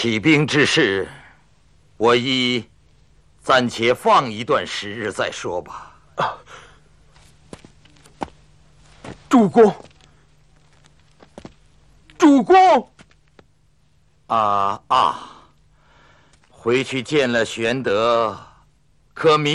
起兵之事，我亦暂且放一段时日再说吧。 主公，主公！ 回去见了玄德，可明